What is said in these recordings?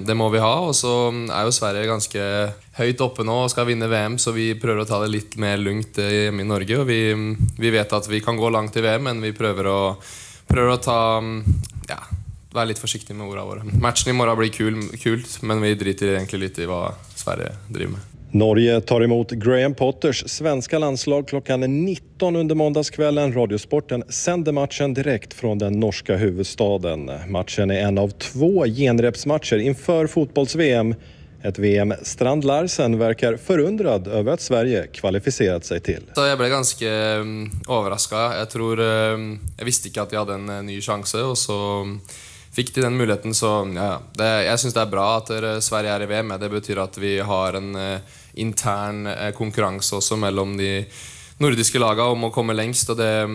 det må vi ha. Och så är ju Sverige ganska högt uppe nu och ska vinna VM, så vi prövar att ta det lite mer lugnt i Norge. Och vi vet att vi kan gå långt i VM, men vi prövar att ta, vara lite försiktiga med orden våra. Matchen imorgon blir kul, men vi driter egentligen lite i vad Sverige driver med. Norge tar emot Graham Potters svenska landslag klockan 19 under måndagskvällen. Radiosporten sänder matchen direkt från den norska huvudstaden. Matchen är en av 2 genrepsmatcher inför fotbolls-VM. Ett VM Strand Larsen verkar förundrad över att Sverige kvalificerat sig till. Så jag blev ganska överraskad. Jag visste inte att jag hade en ny chans, och så fick de den möjligheten. Så jag syns det är bra att Sverige är i VM. Det betyder att vi har en intern konkurrens också mellan de nordiska lagen om att komma längst, och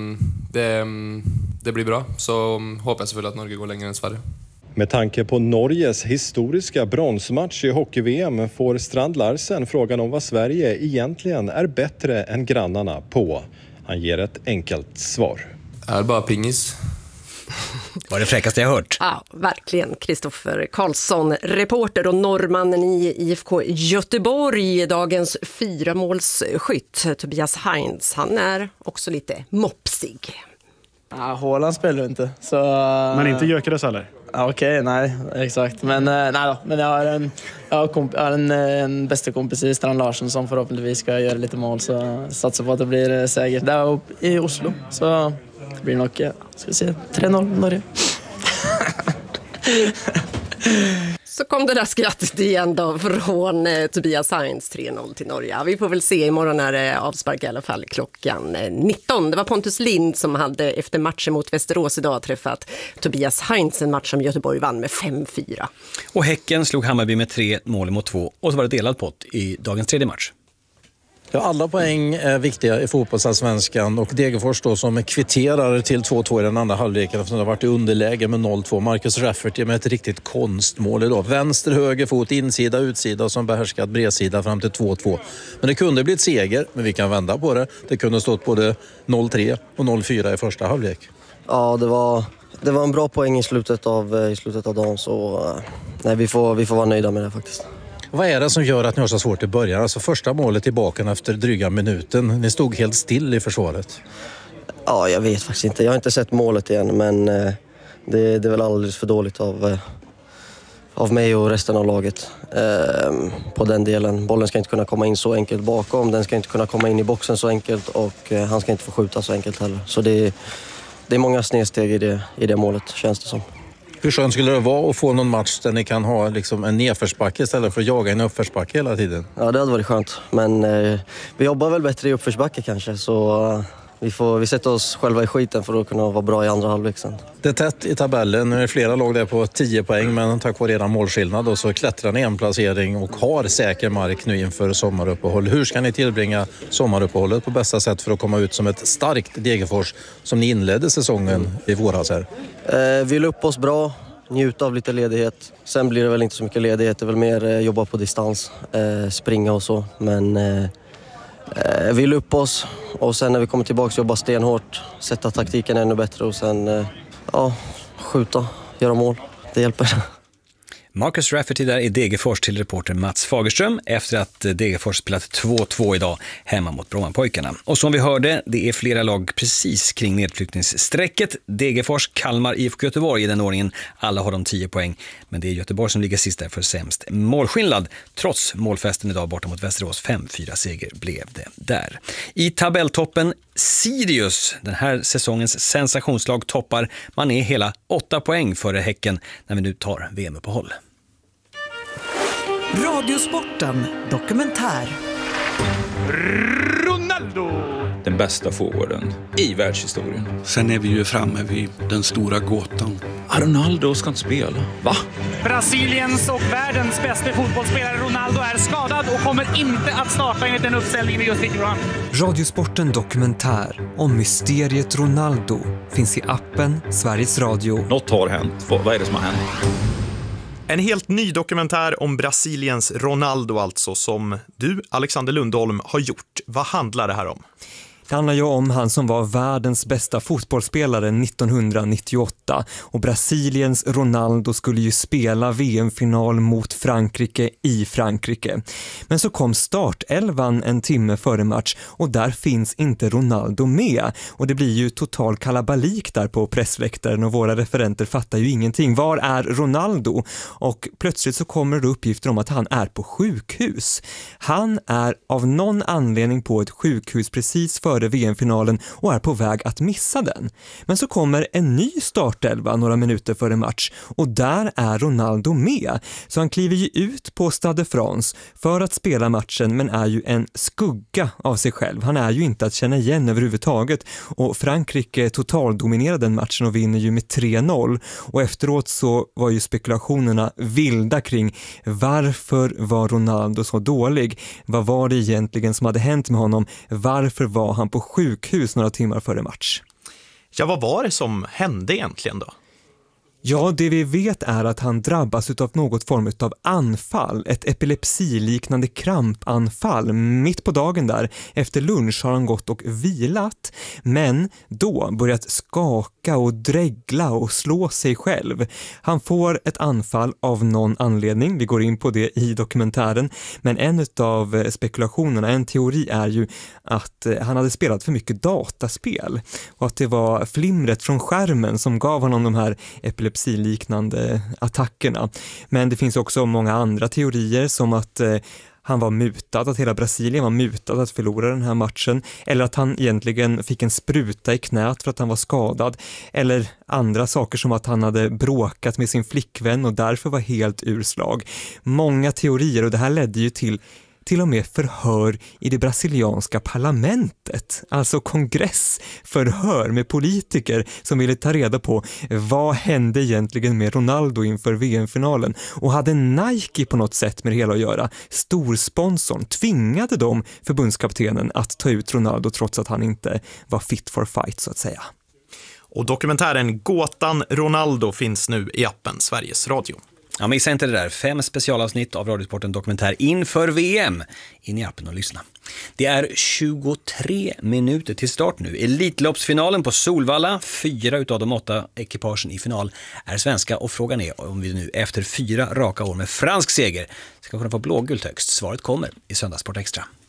det blir bra. Så hoppas jag selvfølgelig att Norge går längre än Sverige. Med tanke på Norges historiska bronsmatch i hockey-VM får Strand Larsen frågan om vad Sverige egentligen är bättre än grannarna på. Han ger ett enkelt svar. Är bara pingis. Var det fräckaste jag hört? Ja, verkligen. Kristoffer Karlsson, reporter och norrmannen i IFK Göteborg, dagens 4-målsskytt. Tobias Heinz, han är också lite mopsig. Håland spelar inte. Så, men inte Gyökeres eller? Okej, nej, exakt. Men jag har en bästa kompis i Strand Larsen som förhoppningsvis ska göra lite mål, så satsar på att det blir seger. Det är i Oslo, så det blir nog, ska vi se, 3-0 Norge. Så kom det där skrattet igen då från Tobias Heinz, 3-0 till Norge. Vi får väl se, imorgon är det avspark i alla fall klockan 19. Det var Pontus Lind som hade efter matchen mot Västerås idag träffat Tobias Heinz, en match som Göteborg vann med 5-4. Och Häcken slog Hammarby med 3-2, och så var det delad pott i dagens tredje match. Ja, alla poäng är viktiga i fotbollsallsvenskan, och Degerfors då som kvitterar till 2-2 i den andra halvleken eftersom det har varit i underläge med 0-2. Marcus Rafferty med ett riktigt konstmål idag. Vänster, höger fot, insida, utsida och som behärskat bredsida fram till 2-2. Men det kunde bli ett seger, men vi kan vända på det. Det kunde stått både 0-3 och 0-4 i första halvlek. Ja, det var en bra poäng i slutet av dagen, så nej, vi får vara nöjda med det faktiskt. Vad är det som gör att ni har så svårt i början? Alltså första målet tillbaka efter dryga minuten. Ni stod helt still i försvaret. Ja, jag vet faktiskt inte. Jag har inte sett målet igen, men det är väl alldeles för dåligt av mig och resten av laget på den delen. Bollen ska inte kunna komma in så enkelt bakom. Den ska inte kunna komma in i boxen så enkelt, och han ska inte få skjuta så enkelt heller. Så det är många snedsteg i det målet, känns det som. Hur skönt skulle det vara att få någon match där ni kan ha liksom en nedförsbacke istället för att jaga en uppförsbacke hela tiden? Ja, det hade varit skönt. Men vi jobbar väl bättre i uppförsbacke kanske. Så vi sätter oss själva i skiten för att kunna vara bra i andra halvlek sen. Det är tätt i tabellen. Nu är det flera lag där på 10 poäng. Men tack vare eran målskillnad och så klättrar ni en placering och har säker mark nu inför sommaruppehåll. Hur ska ni tillbringa sommaruppehållet på bästa sätt för att komma ut som ett starkt Degerfors som ni inledde säsongen i våras här? Vi la upp oss bra. Njuta av lite ledighet. Sen blir det väl inte så mycket ledighet. Det är väl mer jobba på distans. Springa och så. Men vi la upp oss. Och sen när vi kommer tillbaka jobba stenhårt. Sätta taktiken ännu bättre. Och sen skjuta. Göra mål. Det hjälper. Marcus Rafferty där i Degerfors till reporter Mats Fagerström efter att Degerfors spelat 2-2 idag hemma mot Brommapojkarna. Och som vi hörde, det är flera lag precis kring nedflyttningssträcket. Degerfors, Kalmar, IFK Göteborg i den ordningen. Alla har de 10 poäng, men det är Göteborg som ligger sist där för sämst målskillnad. Trots målfesten idag borta mot Västerås, 5-4 seger blev det där. I tabelltoppen Sirius, den här säsongens sensationslag, toppar. Man är hela 8 poäng före Häcken när vi nu tar VM-uppehåll. Radiosporten dokumentär. Ronaldo! Den bästa forwarden i världshistorien. Sen är vi ju framme vid den stora gåtan. Ronaldo ska inte spela. Va? Brasiliens och världens bästa fotbollsspelare Ronaldo är skadad och kommer inte att starta enligt den uppställningen vi just fick fram. Radiosporten dokumentär om mysteriet Ronaldo finns i appen Sveriges Radio. Något har hänt. Vad är det som har hänt? En helt ny dokumentär om Brasiliens Ronaldo alltså, som du, Alexander Lundholm, har gjort. Vad handlar det här om? Det handlar ju om han som var världens bästa fotbollsspelare 1998 och Brasiliens Ronaldo skulle ju spela VM-final mot Frankrike i Frankrike. Men så kom startelvan en timme före match och där finns inte Ronaldo med och det blir ju total kalabalik där på pressläktaren och våra referenter fattar ju ingenting. Var är Ronaldo? Och plötsligt så kommer det uppgifter om att han är på sjukhus. Han är av någon anledning på ett sjukhus precis före VM-finalen och är på väg att missa den. Men så kommer en ny startelva några minuter före match och där är Ronaldo med. Så han kliver ju ut på Stade de France för att spela matchen men är ju en skugga av sig själv. Han är ju inte att känna igen överhuvudtaget och Frankrike totaldominerade den matchen och vinner ju med 3-0 och efteråt så var ju spekulationerna vilda kring varför var Ronaldo så dålig? Vad var det egentligen som hade hänt med honom? Varför var han på sjukhus några timmar före match? Ja, vad var det som hände egentligen då? Ja, det vi vet är att han drabbas av något form av anfall, ett epilepsiliknande krampanfall. Mitt på dagen där, efter lunch har han gått och vilat, men då börjat skaka och dregla och slå sig själv. Han får ett anfall av någon anledning, vi går in på det i dokumentären, men en av spekulationerna, en teori är ju att han hade spelat för mycket dataspel och att det var flimret från skärmen som gav honom de här epilepsiliknande attackerna. Men det finns också många andra teorier som att han var mutad, att hela Brasilien var mutad att förlora den här matchen, eller att han egentligen fick en spruta i knät för att han var skadad, eller andra saker som att han hade bråkat med sin flickvän och därför var helt urslag. Många teorier och det här ledde ju till och med förhör i det brasilianska parlamentet, alltså kongressförhör med politiker som ville ta reda på vad hände egentligen med Ronaldo inför VM-finalen och hade Nike på något sätt med det hela att göra. Storsponsorn tvingade de förbundskaptenen att ta ut Ronaldo trots att han inte var fit for fight så att säga. Och dokumentären Gåtan Ronaldo finns nu i appen Sveriges Radio. Ja, missa inte det där. 5 specialavsnitt av Radiosporten dokumentär inför VM. In i appen och lyssna. Det är 23 minuter till start nu. Elitloppsfinalen på Solvalla. 4 utav de 8 ekipagen i final är svenska. Och frågan är om vi nu efter 4 raka år med fransk seger ska kunna få blågult högst. Svaret kommer i Söndagssport Extra.